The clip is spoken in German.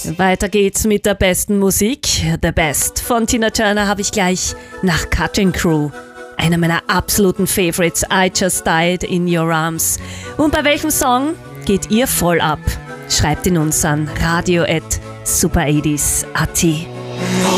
Weiter geht's mit der besten Musik. The Best von Tina Turner habe ich gleich nach Cutting Crew. Einer meiner absoluten Favorites, I Just Died in Your Arms. Und bei welchem Song geht ihr voll ab? Schreibt ihn uns an radio@super80s.at.